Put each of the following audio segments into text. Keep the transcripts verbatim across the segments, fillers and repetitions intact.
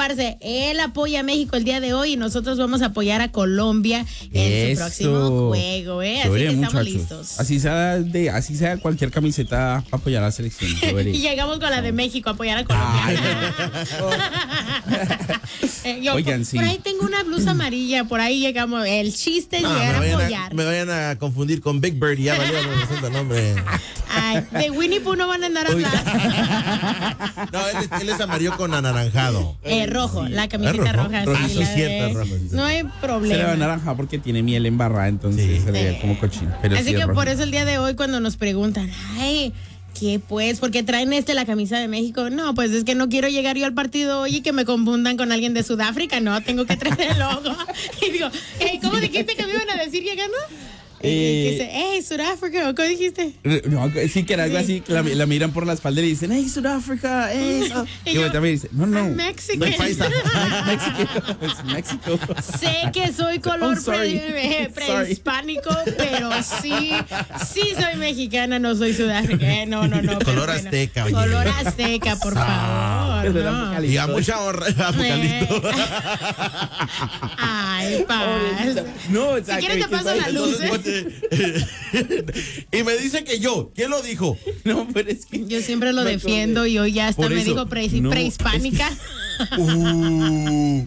parce, él apoya a México el día de hoy y nosotros vamos a apoyar a Colombia en Eso. su próximo juego, ¿eh? Así que estamos muchachos. listos. Así sea, de, así sea cualquier camiseta para apoyar a la selección. Y llegamos con la de México a apoyar a Colombia. eh, yo, Oigan, por, sí. por ahí tengo una blusa amarilla, por ahí llegamos. El chiste es no, llegar a apoyar. A, me vayan a confundir con Big Bird y ya valió el nombre. Ay, de Winnie Pooh no van a andar hablando. No, él, él es amarillo con anaranjado. Eh, rojo, la camiseta rojo? roja. rojo. Sí, sí, la cierto, de... rojo, sí, no hay problema. Se le va a naranja porque tiene miel embarrada, entonces sí. se le ve como cochino. Pero Así sí que rojo. por eso el día de hoy cuando nos preguntan, ay, ¿qué pues? ¿Por qué traen este la camisa de México? No, pues es que no quiero llegar yo al partido hoy y que me confundan con alguien de Sudáfrica. No, tengo que traer el logo. Y digo, hey, ¿cómo dijiste que me iban a decir llegando? Eh, que dice, hey, Sudáfrica, ¿cómo dijiste? No, sí, que era algo así, la, la miran por la espalda y le dicen, hey, Sudáfrica, hey. So. Y, y yo también dice, no, no. Mexican. No es paisa. México, es México. Sé que soy color pre, prehispánico, pero sí, sí soy mexicana, no soy sudáfrica. Eh, no, no, no. Color bueno, azteca, oye. Color azteca, por ah, favor. No. Y a mucha honra, apocalipto. Ay, paz. No, si quieres te paso la luz. Y me dice que yo, ¿quién lo dijo? No, pero es que yo siempre lo defiendo y hoy ya hasta me eso, dijo pre, no, prehispánica. Es que... uh.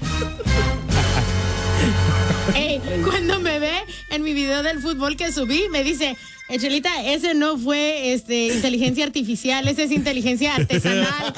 Hey, cuando me ve en mi video del fútbol que subí, me dice, Chelita, ese no fue este, inteligencia artificial, ese es inteligencia artesanal.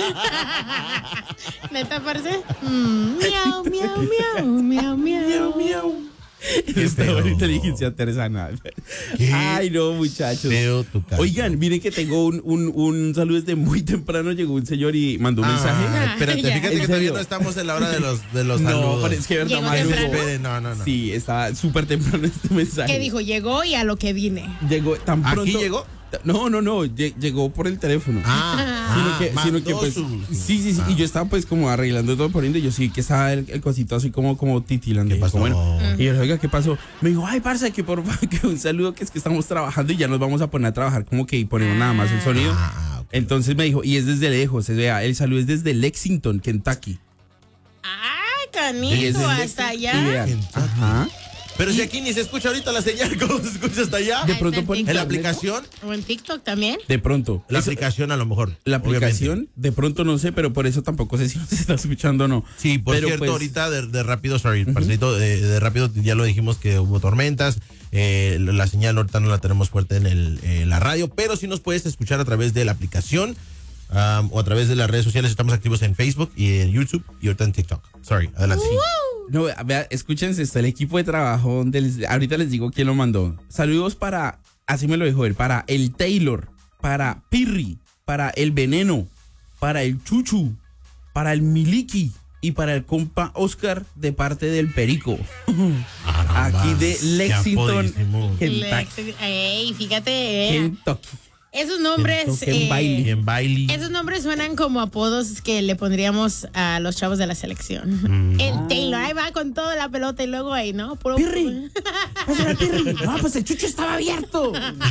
¿Neta, parce? Mm, miau, miau, miau, miau, miau, miau. Esta buena inteligencia artesanal. ¿Qué? Ay, no, muchachos. Oigan, miren que tengo un, un, un saludo desde muy temprano. Llegó un señor y mandó un ah, mensaje. Espérate, fíjate que todavía no estamos en la hora de los, de los no, saludos. No, pero es que verdad, Maru. No, no, no. Sí, está súper temprano este mensaje. ¿Qué dijo? Llegó y a lo que vine. Llegó tan pronto. ¿Aquí llegó? No, no, no, llegó por el teléfono. Ah, sino que, ah sino que pues, su, sí, sí, sí, ah. y yo estaba pues como arreglando todo poniendo, y yo sí que estaba el, el cosito así como, como titilando. ¿Qué pasó? Bueno, uh-huh. Y yo, oiga, ¿qué pasó? Me dijo, ay, parce, que por favor, que un saludo, que es que estamos trabajando y ya nos vamos a poner a trabajar como que y ponemos nada más el sonido. Ah, okay. Entonces me dijo, y es desde lejos, es, vea, el saludo es desde Lexington, Kentucky. Ah, canijo, hasta allá. Vean, ajá. Pero si aquí ni se escucha ahorita la señal, ¿cómo se escucha hasta allá? De pronto ponen en la aplicación. O en TikTok también. De pronto. La eso, aplicación a lo mejor. La aplicación, obviamente. De pronto no sé, pero por eso tampoco sé si se está escuchando o no. Sí, por pero cierto, pues, ahorita de, de rápido, sorry, uh-huh. parcerito, de, de rápido ya lo dijimos que hubo tormentas. Eh, la señal ahorita no la tenemos fuerte en el, eh, la radio, pero sí nos puedes escuchar a través de la aplicación. Um, o a través de las redes sociales. Estamos activos en Facebook y en YouTube y ahorita en TikTok. Sorry, adelante. Uh-huh. No, vea, escúchense esto, el equipo de trabajo donde les, ahorita les digo quién lo mandó. Saludos para, así me lo dijo él, para el Taylor, para Pirri, para el Veneno, para el Chuchu, para el Miliki y para el compa Oscar de parte del Perico. Ah, aquí de Lexington, Kentucky. Ey, fíjate, eh. Kentucky. Esos nombres, en baile. Eh, en baile. Esos nombres suenan como apodos que le pondríamos a los chavos de la selección. Mm. El Taylor, ahí va con toda la pelota y luego ahí, ¿no? Puro Pirri. Pirri. No, pues el chucho estaba abierto.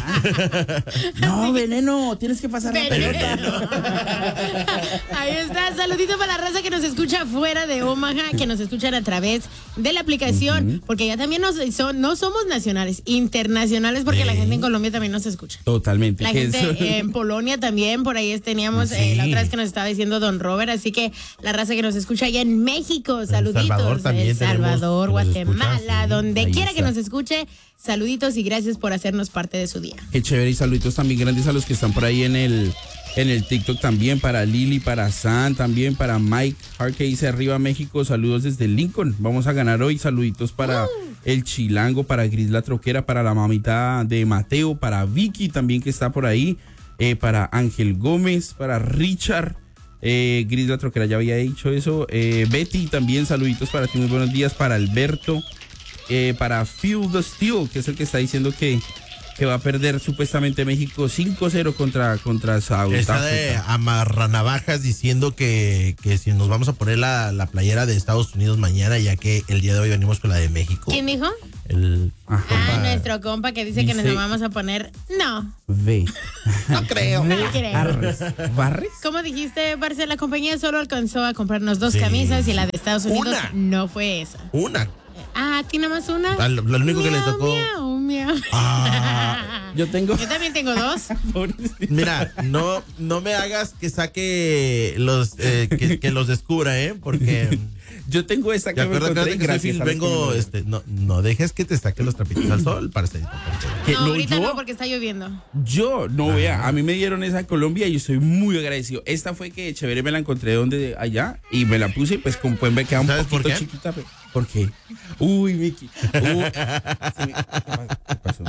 No, Veneno, tienes que pasar la pelota. Ahí está, saludito para la raza que nos escucha fuera de Omaha, que nos escuchan a través de la aplicación, uh-huh. porque ya también nos, son, no somos nacionales, internacionales, porque sí. La gente en Colombia también nos escucha. Totalmente. La gente eh, en Polonia también, por ahí teníamos sí. eh, la otra vez que nos estaba diciendo Don Robert, así que la raza que nos escucha allá en México, saluditos. El Salvador, también El Salvador Guatemala, escucha, sí. donde ahí quiera está. Que nos escuche, saluditos y gracias por hacernos parte de su día. Qué chévere, y saluditos también grandes a los que están por ahí en el en el TikTok también, para Lili, para San, también para Mike Hart, que dice arriba México, saludos desde Lincoln, vamos a ganar hoy, saluditos para uh. el Chilango, para Gris la Troquera, para la mamita de Mateo, para Vicky también que está por ahí, eh, para Ángel Gómez, para Richard, eh, Gris la Troquera ya había dicho eso, eh, Betty también, saluditos para ti, muy buenos días, para Alberto, eh, para Phil the Steel, que es el que está diciendo que que va a perder supuestamente México cinco cero contra, contra South Está de amarranavajas diciendo que, que si nos vamos a poner la, la playera de Estados Unidos mañana, ya que el día de hoy venimos con la de México. ¿Quién dijo? El Ajá. Ah, nuestro compa que dice, que nos Dice- vamos a poner. No, V. No creo. no creo. Arres. ¿Barres? Como dijiste, Barce, la compañía solo alcanzó a comprarnos dos Sí. camisas y la de Estados Unidos Una. no fue esa. Una. Ah, ¿a ti nada más una? Ah, Lo, lo único que le Miau, tocó. miau, miau. Ah, Yo tengo. Yo también tengo dos. Pobrecito. mira, no, no me hagas que saque los, eh, que, que los descubra, ¿eh? Porque. Yo tengo esta ¿Te que me acuerdas encontré que soy gracias Phil? a los que Vengo, me lo- este, no, no dejes que te saque los trapitos al sol, parcerito. porque- Que No, no, ahorita yo- no, porque está lloviendo. Yo, no vea, a mí me dieron esa en Colombia y yo estoy muy agradecido. Esta fue que chévere me la encontré donde allá y me la puse y pues como pueden ver queda un ¿Sabes por poquito qué? chiquita. Pero, ¿por qué? Uy, Miki. Uy. Sí, mi- ¿Qué pasó?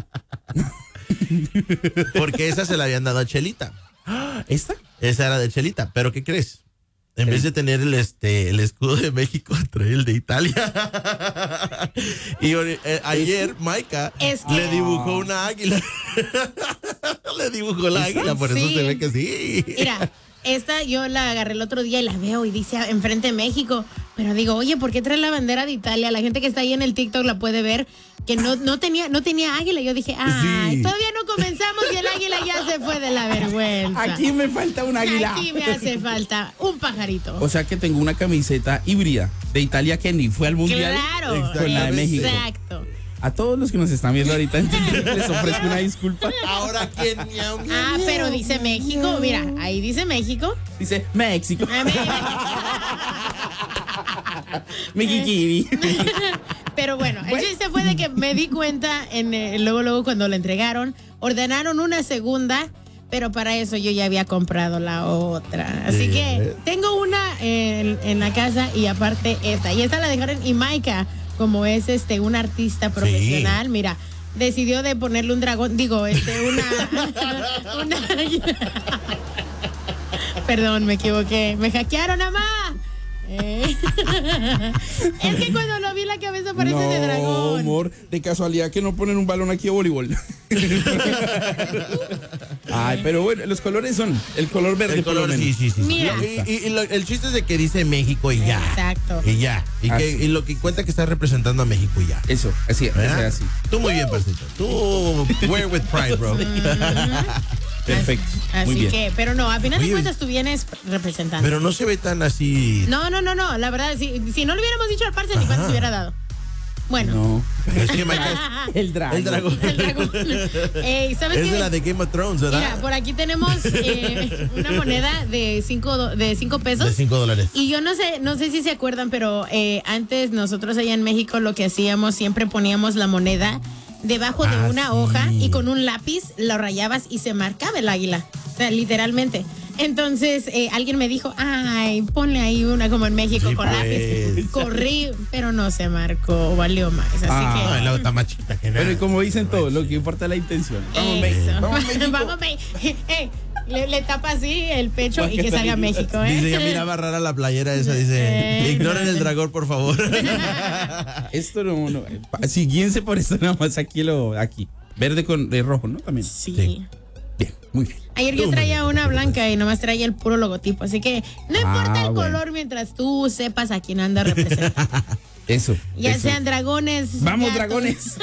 Porque esa se la habían dado a Chelita. ¿Esta? Esa era de Chelita. ¿Pero qué crees? En vez de tener el este el escudo de México, trae el de Italia. Y eh, ayer Maika Es que- le dibujó una águila. Le dibujó la águila, por eso Sí. se ve que sí. Mira, esta yo la agarré el otro día y la veo y dice enfrente de México. Pero digo, oye, ¿por qué trae la bandera de Italia? La gente que está ahí en el TikTok la puede ver. Que no, no tenía, no tenía águila. Yo dije, ay, Sí. todavía no comenzamos y el águila ya se fue de la vergüenza. Aquí me falta un águila. Aquí me hace falta un pajarito. O sea que tengo una camiseta híbrida de Italia que ni fue al mundial Claro. con la de México. Exacto. A todos los que nos están viendo ahorita en TikTok les ofrezco una disculpa. Ahora quién. Miau, miau, Ah, miau. pero dice México. Mira, ahí dice México. Dice México. Ah, me- Mexikiri. Pero bueno, el chiste fue de que me di cuenta en, eh, luego, luego cuando la entregaron, ordenaron una segunda, pero para eso yo ya había comprado la otra. Así que tengo una en, en la casa y aparte esta. Y esta la dejaron y Maika, como es este un artista profesional, mira, decidió de ponerle un dragón, digo, este, una, una Perdón, me equivoqué. Me hackearon, mamá. Eh. Es que cuando lo vi la cabeza parece no, de dragón. amor, de casualidad que no ponen un balón aquí de voleibol. Ay, pero bueno, los colores son el color verde El por lo color, menos. sí, sí, sí. Mira. Y, y- y lo- el chiste es de que dice México y ya. Exacto. Y ya. Y, Así. que, y lo que cuenta que está representando a México y ya. Eso, así, ¿Verdad? así. Tú muy bien, parcito. Tú wear with pride, bro. Perfecto. Así Muy bien. que, pero no, a final de Oye, cuentas tú vienes representando. Pero no se ve tan así. No, no, no, no. La verdad, si, si no le hubiéramos dicho al parce, ni cuánto se hubiera dado. Bueno. No. Es que Maika es- El dragón. el dragón. El dragón. Ey, ¿sabes Es qué? de la de Game of Thrones, ¿verdad? Mira, por aquí tenemos eh, una moneda de cinco, do- de cinco pesos. De cinco dólares. Y yo no sé, no sé si se acuerdan, pero eh, antes nosotros allá en México lo que hacíamos, siempre poníamos la moneda debajo de Ah, una sí. hoja y con un lápiz lo rayabas y se marcaba el águila. O sea, literalmente. Entonces eh, alguien me dijo, ay, ponle ahí una como en México Sí, con pues. lápiz. Corrí, pero no se marcó, valió más. Así Ah, No, que... el lago está más chiquita que nada. Pero y como dicen todos, lo que importa es la intención. Vamos, Eso. México. Vamos, México. Vamos, México. Eh, le, le tapa así el pecho y que Porque salga te- México, ¿eh? Dice, ya mira, va rara la playera esa. Dice, Eh, ignoren el no. dragón, por favor. Esto no, no. Si guíense por esto nada más aquí lo, aquí. Verde con de rojo, ¿no? También. Sí. Sí. Bien, muy bien. Ayer yo Tú, traía muy bien. una blanca y nomás traía el puro logotipo. Así que no importa Ah, el bueno. color mientras tú sepas a quién anda representando. Eso. Ya eso. sean dragones. Vamos, gatos. dragones.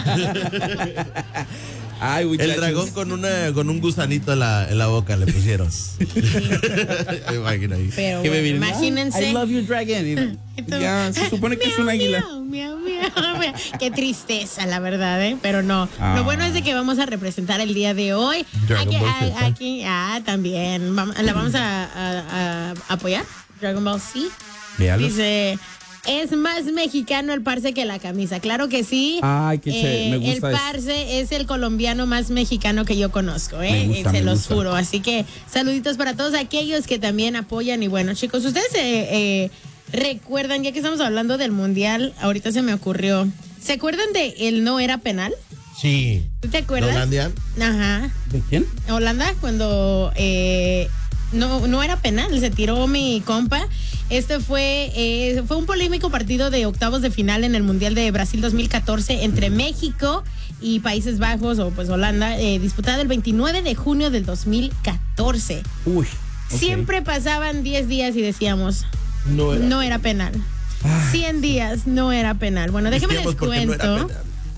Ay, muchachos. El dragón con una con un gusanito en la, en la boca le pusieron. Me imagino ahí. Pero Que me bueno, viene, imagínense. I love you, dragon. Y Y tú, ya, se supone que es un miau, águila. miau, miau, miau, miau. Qué tristeza, la verdad, ¿eh? Pero no. Ah. Lo bueno es de que vamos a representar el día de hoy. Dragon aquí, Ball a- Z. aquí, ah, también. Vam- La vamos a, a- a apoyar. Dragon Ball Z. Véalo. Dice, es más mexicano el parce que la camisa. Claro que sí. Ay, qué chévere, me gusta El eso. parce es el colombiano más mexicano que yo conozco, ¿eh? Me gusta, Se me los gusta. juro. Así que saluditos para todos aquellos que también apoyan. Y bueno, chicos, ustedes eh, eh, recuerdan, ya que estamos hablando del mundial, ahorita se me ocurrió. ¿Se acuerdan de el no era penal? Sí. ¿Tú te acuerdas? Holandia. Ajá. ¿De quién? Holanda, cuando eh, no, no era penal, se tiró mi compa. Este fue, eh, fue un polémico partido de octavos de final en el Mundial de Brasil dos mil catorce entre México y Países Bajos, o pues Holanda, eh, disputado el veintinueve de junio del dos mil catorce. Uy. ok. Siempre pasaban diez días y decíamos, No era. no era penal. cien días no era penal. Bueno, déjeme les Decíamos porque no era cuento. penal.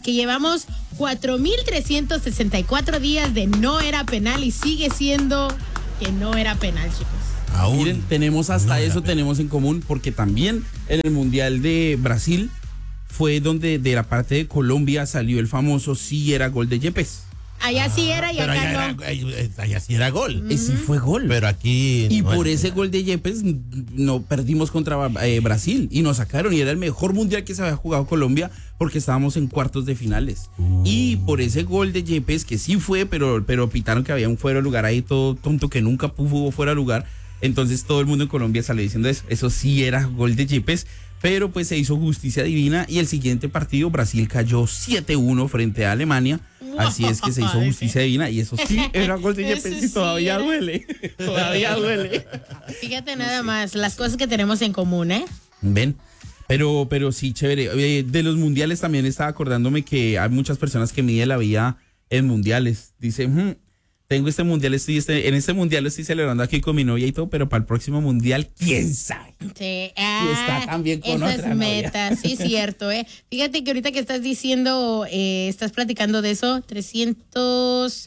que llevamos cuatro mil trescientos sesenta y cuatro días de no era penal y sigue siendo que no era penal, chicos. Aún Miren, tenemos hasta no era eso, penal. tenemos en común, porque también en el Mundial de Brasil fue donde de la parte de Colombia salió el famoso sí era gol de Yepes. Allá sí era y Pero acá allá, no. era, allá sí era gol. Y sí fue gol. Pero aquí. Y no por era. ese gol de Yepes no perdimos contra eh, Brasil y nos sacaron y era el mejor mundial que se había jugado Colombia porque estábamos en cuartos de finales. Uh. Y por ese gol de Yepes que sí fue, pero, pero pitaron que había un fuera de lugar ahí todo tonto que nunca hubo fuera de lugar. Entonces todo el mundo en Colombia salió diciendo eso. Eso sí era gol de Yepes, pero pues se hizo justicia divina y el siguiente partido Brasil cayó siete uno frente a Alemania. Así es que se hizo justicia divina y eso sí era gol de Eso Yepes y sí todavía era. duele. Todavía duele. Fíjate nada más, las cosas que tenemos en común, ¿eh? Ven, pero, pero sí, chévere. Eh, De los mundiales también estaba acordándome que hay muchas personas que miden la vida en mundiales. Dicen, "Hmm, tengo este mundial, estoy este, en este mundial lo estoy celebrando aquí con mi novia y todo, pero para el próximo mundial, ¿quién sabe?" Sí, está también con esas otra novia. metas, sí, cierto, ¿eh? Fíjate que ahorita que estás diciendo, eh, estás platicando de eso, trescientos,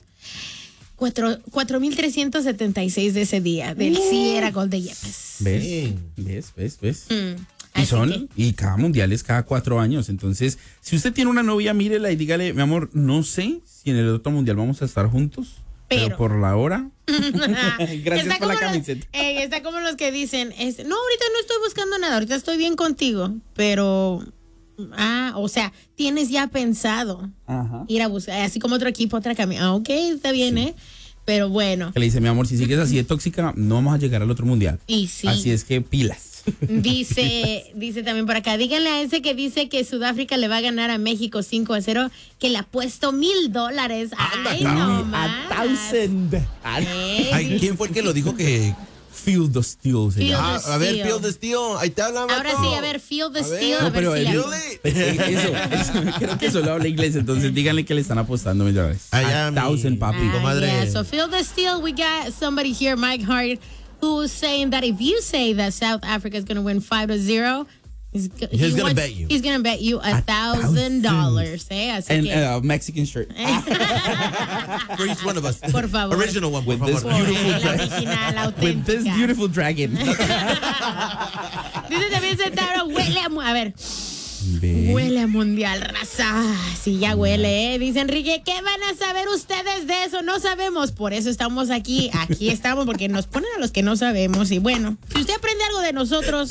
cuatro mil trescientos setenta y seis de ese día, del sí era gol de Yepes. ¿Ves? Sí. ¿Ves? ¿Ves? ¿Ves? Mm, Y así son, que- y cada mundial es cada cuatro años. Entonces, si usted tiene una novia, mírela y dígale, mi amor, no sé si en el otro mundial vamos a estar juntos, pero, Pero- por la hora, gracias Está por la como los- camiseta. eh, está como los que dicen, este, no, ahorita no estoy buscando nada, ahorita estoy bien contigo, pero, ah, o sea, tienes ya pensado Ajá. ir a buscar, así como otro equipo, otra camisa. Ah, ok, está bien, ¿eh? Pero bueno, Que le dice, mi amor, si sigues así de tóxica, no vamos a llegar al otro mundial. y sí. Así es que pilas. Dice, dice también por acá, díganle a ese que dice que Sudáfrica le va a ganar a México cinco a cero, que le ha puesto mil dólares. Ay, no más. thousand. Ey, Ay, ¿quién fue el que lo dijo que.? Feel the steel. se Feel llama. Ah, a ver, steel. Feel the Steel. Ahí te hablan. Ahora vato. sí, a ver, feel the A ver. steel. No, A ver pero si el- la- Feel it. Eso, eso, creo que solo habla inglés, entonces díganle que le están apostando mil dólares. Allá, A mi- thousand, papi. mi Ah, comadre. yeah. So feel the steel. We got somebody here, Mike Hart, who's saying that if you say that South Africa is going to win five to zero, he's, go- He's he gonna wants- bet you. He's going to bet you a thousand dollars. Eh? Así And que, uh, Mexican shirt. For each one of us. Por favor. Original one, por With this favor. beautiful la dress. original, With this auténtica. beautiful dragon. Dice también Centauro, huele a... mu- A ver, Ve. huele a mundial, raza. Sí, ya huele, ¿eh? Dice Enrique, ¿qué van a saber ustedes de eso? No sabemos, por eso estamos aquí. Aquí estamos, porque nos ponen a los que no sabemos. Y bueno, si usted aprende algo de nosotros...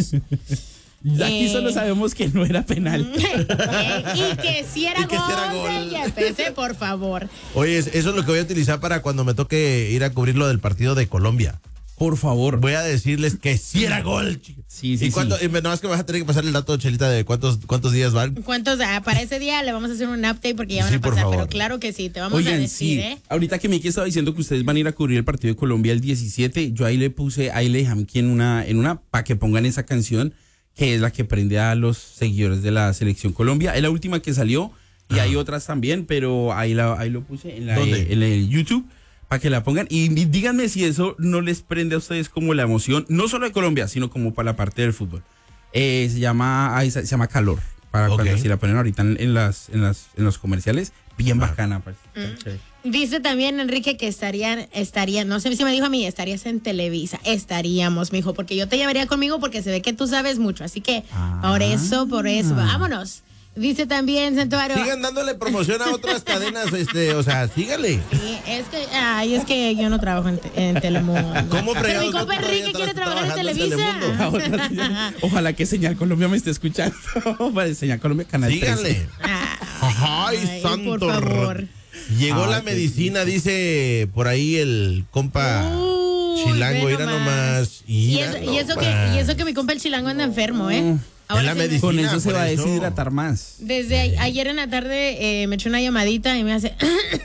Aquí Eh. solo sabemos que no era penal. eh, y que si era Y que si era gol de gol. Yepes, eh, por favor. Oye, eso es lo que voy a utilizar para cuando me toque ir a cubrir lo del partido de Colombia. Por favor. Voy a decirles que sí era gol. Sí, sí, ¿Y cuánto? sí. Y no, es que vas a tener que pasar el dato, Chelita, de cuántos, cuántos días van. ¿Cuántos? Ah, para ese día le vamos a hacer un update porque ya van Sí, a por pasar. favor. Pero claro que sí, te vamos a Oigan, decir, sí. ¿eh? Ahorita que Miki estaba diciendo que ustedes van a ir a cubrir el partido de Colombia el diecisiete, yo ahí le puse, ahí le dejé aquí en una, en una, para que pongan esa canción, que es la que prende a los seguidores de la Selección Colombia. Es la última que salió y hay otras también, pero ahí, la, ahí lo puse en, la, ¿Dónde? en el YouTube para que la pongan. Y, y díganme si eso no les prende a ustedes como la emoción, no solo de Colombia, sino como para la parte del fútbol. Eh, se llama, ahí se, se llama Calor. Para Ok. cuando si la ponen ahorita en, en las, en, las, en los comerciales, bien bacana. Pues. Dice también Enrique que estarían, estarían, no sé si me dijo a mí, estarías en Televisa. Estaríamos, mijo, porque yo te llevaría conmigo porque se ve que tú sabes mucho. Así que por eso, por eso, vámonos. Dice también Santuario. Sigan dándole promoción a otras cadenas, este, o sea, sígale. Sí, es que, ay, es que yo no trabajo en, te- en Telemundo. ¿Cómo Pero fregados mi no compa todavía Enrique estás quiere trabajar en trabajando en Televisa. Telemundo? Ojalá que Señal Colombia me esté escuchando. Para Señal Colombia, Canal Síganle. trece. Ay, Ay, santo. por favor. Llegó Ay, la qué medicina, dice por ahí el compa Uy, Chilango, ve mira nomás. nomás. Y Mira eso, y, eso que, nomás. y eso que mi compa el Chilango anda enfermo, ¿eh? Es la sí me- medicina. Con eso se por va a eso. deshidratar más. Desde a- ayer en la tarde eh, me echó una llamadita y me hace,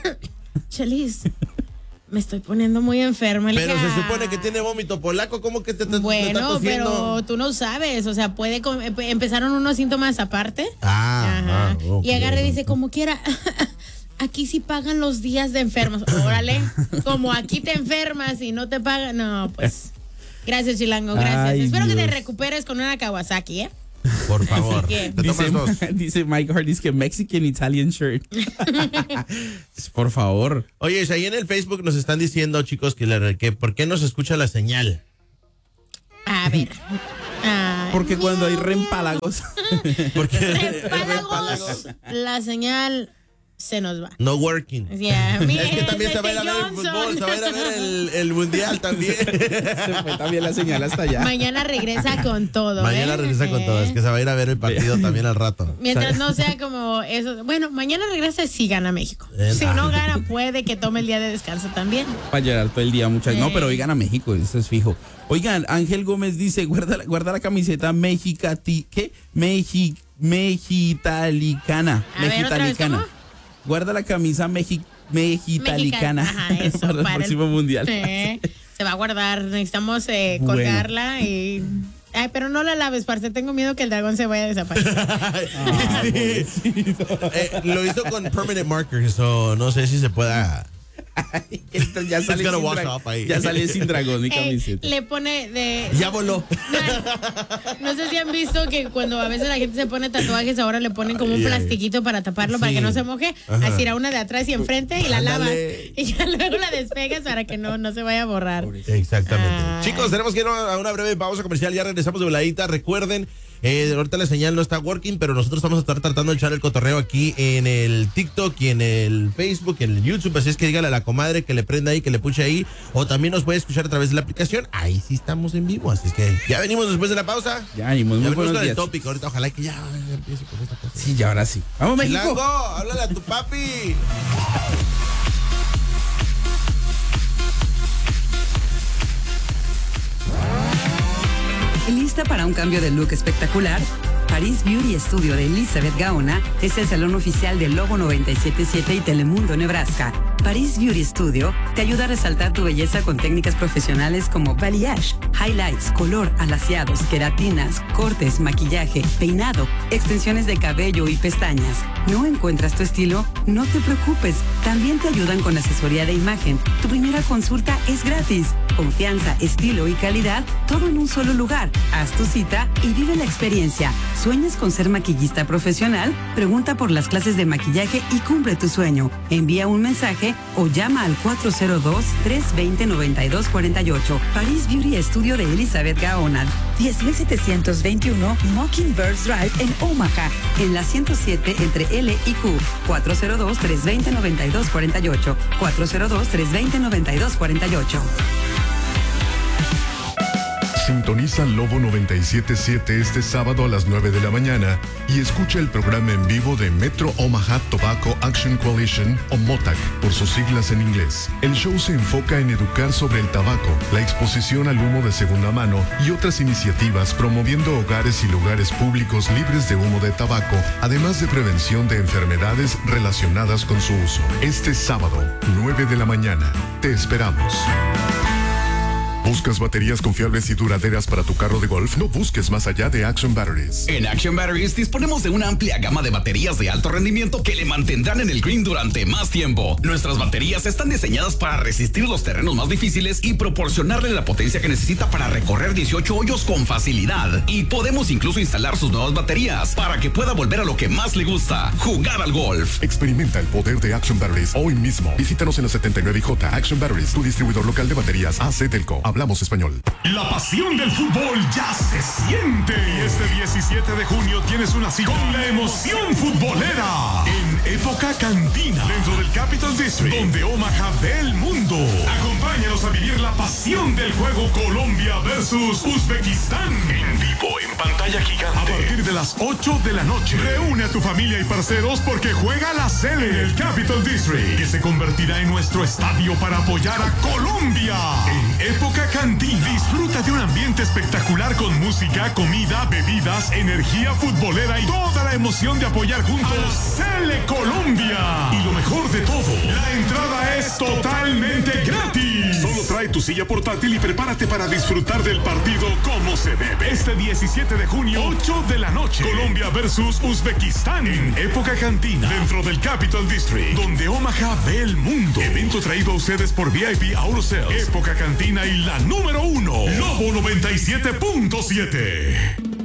Chelis, me estoy poniendo muy enferma. Le Pero dije, se supone que "Ah". tiene vómito polaco, ¿cómo que te, te- te está Bueno, tosiendo? pero tú no sabes, o sea, puede com- empe- empezaron unos síntomas aparte. Ah, Ajá. ah, ok. Y agarre y dice, como quiera, aquí sí pagan los días de enfermos. Órale, como aquí te enfermas y no te pagan. No, pues. Gracias, Chilango, gracias. Ay, Espero que te Dios. recuperes con una Kawasaki, ¿eh? Por favor. que- Te Dice, tomas dos. dice Mike Hart, dice que Mexican Italian shirt. Por favor. Oye, ahí en el Facebook nos están diciendo, chicos, que, le- que ¿por qué no se escucha la señal? A ver. Ah, Porque cuando hay reempálagos. Porque Repálagos, la señal se nos va. no working. Yeah, mire, Es que también se va a ir a ver el Johnson. fútbol, se va a ir a ver el, el mundial también. Se fue también la señal hasta allá. Mañana regresa con todo. Mañana ¿eh? regresa con Eh, todo, es que se va a ir a ver el partido también al rato. Mientras no sea como eso. Bueno, mañana regresa si gana México. Eh, Si ah. no gana, puede que tome el día de descanso también. Para llorar todo el día, muchas. No, Sí. pero oigan a México, eso es fijo. Oigan, Ángel Gómez dice, guarda, la- guarda la camiseta mexicati, ¿qué? Mexi, mexitalicana. A ver, ¿otra vez Mexitalicana. cómo? Guarda la camisa mexi, mexitalicana Mexicana. Ajá, eso, para el para el- próximo mundial. Sí, se va a guardar. Necesitamos eh, Bueno. colgarla y. Ay, pero no la laves, parce. Tengo miedo que el dragón se vaya a desaparecer. Sí. Eh, lo hizo con permanent markers, so no sé si se pueda. Esto ya sale, gonna sin, wash dra- off ahí. ya sale sin dragón mi Eh, camiseta. le pone de. Ya voló. No sé si han visto que cuando a veces la gente se pone tatuajes, ahora le ponen como un Ay, ay. plastiquito para taparlo, para Sí. que no se moje. Ajá. Así era una de atrás y enfrente y la lavas. Ándale. Y ya luego la despegas para que no, no se vaya a borrar. Exactamente. Ay. Chicos, tenemos que ir a una breve pausa comercial. Ya regresamos de voladita. Recuerden, eh, ahorita la señal no está working, pero nosotros vamos a estar tratando de echar el cotorreo aquí en el TikTok y en el Facebook y en el YouTube. Así es que dígale a la comadre que le prenda ahí, que le puche ahí. O también nos puede escuchar a través de la aplicación. Ahí sí estamos en vivo. Así es que ya venimos después de la pausa. Ya venimos, Ya muy venimos buenos con el días. tópico. Ahorita ojalá que ya empiece con esta cosa. Sí, ya ahora sí. Vamos, México. Chilango, háblale a tu papi. ¿Lista para un cambio de look espectacular? Paris Beauty Studio de Elizabeth Gaona es el salón oficial de Lobo noventa y siete punto siete y Telemundo, Nebraska. Paris Beauty Studio te ayuda a resaltar tu belleza con técnicas profesionales como balayage, highlights, color, alaciados, queratinas, cortes, maquillaje, peinado, extensiones de cabello y pestañas. ¿No encuentras tu estilo? No te preocupes, también te ayudan con asesoría de imagen. Tu primera consulta es gratis. Confianza, estilo y calidad, todo en un solo lugar. Haz tu cita y vive la experiencia. ¿Sueñas con ser maquillista profesional? Pregunta por las clases de maquillaje y cumple tu sueño. Envía un mensaje o llama al cuatro cero dos, tres dos cero, nueve dos cuatro ocho. Paris Beauty Studio de Elizabeth Gaona. diez mil setecientos veintiuno Mockingbird Drive en Omaha, en la ciento siete entre L y Q. cuatro cero dos, tres dos cero, nueve dos cuatro ocho. cuatro cero dos, tres dos cero, nueve dos cuatro ocho. Sintoniza Lobo noventa y siete punto siete este sábado a las nueve de la mañana y escucha el programa en vivo de Metro Omaha Tobacco Action Coalition o MOTAC por sus siglas en inglés. El show se enfoca en educar sobre el tabaco, la exposición al humo de segunda mano y otras iniciativas promoviendo hogares y lugares públicos libres de humo de tabaco, además de prevención de enfermedades relacionadas con su uso. Este sábado, nueve de la mañana. Te esperamos. ¿Buscas baterías confiables y duraderas para tu carro de golf? No busques más allá de Action Batteries. En Action Batteries disponemos de una amplia gama de baterías de alto rendimiento que le mantendrán en el green durante más tiempo. Nuestras baterías están diseñadas para resistir los terrenos más difíciles y proporcionarle la potencia que necesita para recorrer dieciocho hoyos con facilidad. Y podemos incluso instalar sus nuevas baterías para que pueda volver a lo que más le gusta, jugar al golf. Experimenta el poder de Action Batteries hoy mismo. Visítanos en la setenta y nueve J Action Batteries, tu distribuidor local de baterías A C Delco. Hablamos español. La pasión del fútbol ya se siente. Y este diecisiete de junio tienes una cita con la emoción futbolera en Época Cantina, dentro del Capital District, donde Omaha ve el mundo. Acompáñanos a vivir la pasión del juego Colombia versus Uzbekistán en vivo en pantalla gigante a partir de las ocho de la noche. Reúne a tu familia y parceros porque juega la sede en el Capital District, que se convertirá en nuestro estadio para apoyar a Colombia. En Época Cantina disfruta de un ambiente espectacular con música, comida, bebidas, energía futbolera y toda la emoción de apoyar juntos a Sele Colombia. Y lo mejor de todo, la entrada es totalmente gratis. Solo trae tu silla portátil y prepárate para disfrutar del partido como se debe. Este diecisiete de junio, ocho de la noche, Colombia versus Uzbekistán en Época Cantina, dentro del Capital District, donde Omaha ve el mundo. Evento traído a ustedes por V I P Auto Sales, Época Cantina y la número uno, Lobo noventa y siete punto siete.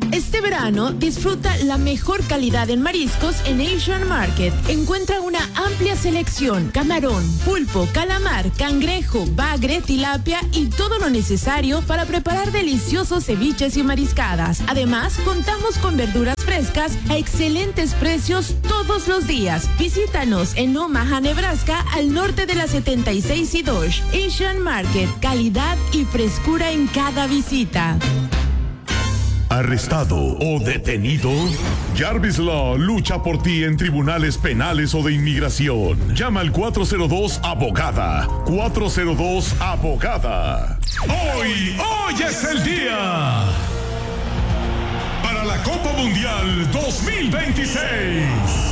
Este verano disfruta la mejor calidad en mariscos en Asian Market. Encuentra una amplia selección: camarón, pulpo, calamar, cangrejo, bagre, tilapia y todo lo necesario para preparar deliciosos ceviches y mariscadas. Además, contamos con verduras frescas a excelentes precios todos los días. Visítanos en Omaha, Nebraska, al norte de la setenta y seis y Dodge. Asian Market, calidad y frescura en cada visita. ¿Arrestado o detenido? Jarvis Law lucha por ti en tribunales penales o de inmigración. Llama al cuatro cero dos abogada. cuatro cero dos abogada. Hoy, hoy es el día para la Copa Mundial dos mil veintiséis.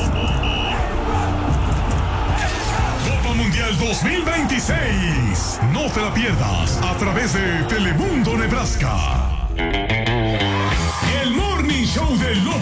Copa Mundial dos mil veintiséis. No te la pierdas a través de Telemundo Nebraska. El Morning Show del Lobo